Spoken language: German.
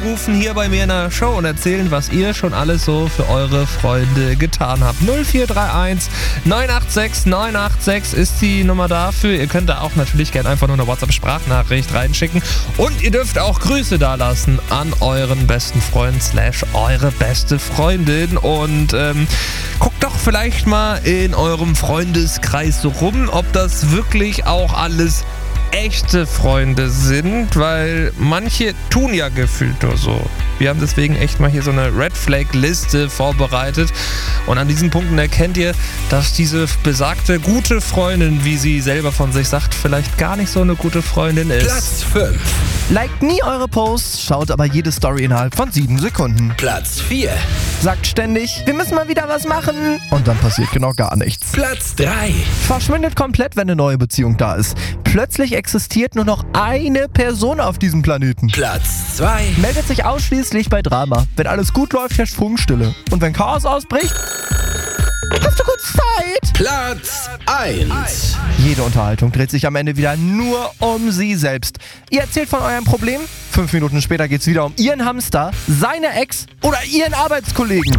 rufen hier bei mir in der Show und erzählen, was ihr schon alles so für eure Freunde getan habt. 0431 986 986 ist die Nummer dafür. Ihr könnt da auch natürlich gerne einfach nur eine WhatsApp-Sprachnachricht reinschicken und ihr dürft auch Grüße dalassen an euren besten Freund / eure beste Freundin und guckt doch vielleicht mal in eurem Freundeskreis so rum, ob das wirklich auch alles echte Freunde sind, weil manche tun ja gefühlt nur so. Wir haben deswegen echt mal hier so eine Red Flag Liste vorbereitet und an diesen Punkten erkennt ihr, dass diese besagte gute Freundin, wie sie selber von sich sagt, vielleicht gar nicht so eine gute Freundin ist. Platz 5. Liked nie eure Posts, schaut aber jede Story innerhalb von 7 Sekunden. Platz 4. Sagt ständig, wir müssen mal wieder was machen. Und dann passiert genau gar nichts. Platz 3. Verschwindet komplett, wenn eine neue Beziehung da ist. Plötzlich existiert nur noch eine Person auf diesem Planeten. Platz 2. Meldet sich ausschließlich bei Drama. Wenn alles gut läuft, herrscht Funkstille. Und wenn Chaos ausbricht, hast du kurz Zeit. Platz 1. Jede Unterhaltung dreht sich am Ende wieder nur um sie selbst. Ihr erzählt von eurem Problem, 5 Minuten später geht's wieder um ihren Hamster, seine Ex oder ihren Arbeitskollegen.